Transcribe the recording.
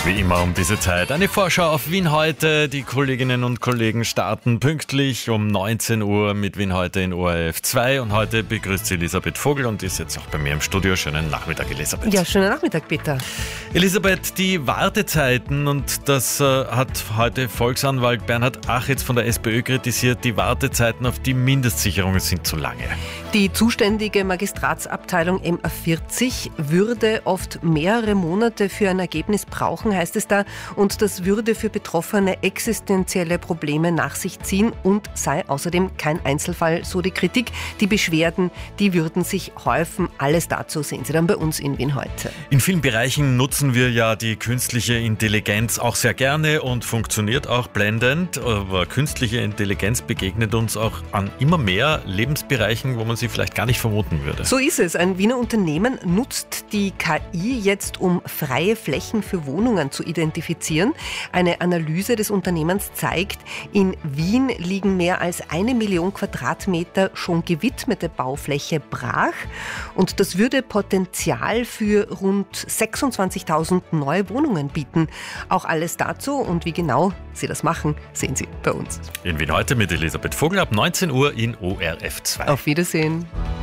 Wie immer um diese Zeit eine Vorschau auf Wien heute. Die Kolleginnen und Kollegen starten pünktlich um 19 Uhr mit Wien heute in ORF 2. Und heute begrüßt sie Elisabeth Vogel und ist jetzt auch bei mir im Studio. Schönen Nachmittag, Elisabeth. Ja, schönen Nachmittag, Peter. Elisabeth, die Wartezeiten, und das hat heute Volksanwalt Bernhard Achitz von der SPÖ kritisiert, die Wartezeiten auf die Mindestsicherungen sind zu lange. Die zuständige Magistratsabteilung MA40 würde oft mehrere Monate für ein Ergebnis brauchen, heißt es da, und das würde für Betroffene existenzielle Probleme nach sich ziehen und sei außerdem kein Einzelfall, so die Kritik. Die Beschwerden, die würden sich häufen. Alles dazu sehen Sie dann bei uns in Wien heute. In vielen Bereichen nutzen wir ja die künstliche Intelligenz auch sehr gerne und funktioniert auch blendend, aber künstliche Intelligenz begegnet uns auch an immer mehr Lebensbereichen, wo man sie vielleicht gar nicht vermuten würde. So ist es. Ein Wiener Unternehmen nutzt die KI jetzt, um freie Flächen für Wohnungen zu identifizieren. Eine Analyse des Unternehmens zeigt, in Wien liegen mehr als 1 Million Quadratmeter schon gewidmete Baufläche brach. Und das würde Potenzial für rund 26.000 neue Wohnungen bieten. Auch alles dazu und wie genau Sie das machen, sehen Sie bei uns. In Wien heute mit Elisabeth Vogel ab 19 Uhr in ORF 2. Auf Wiedersehen.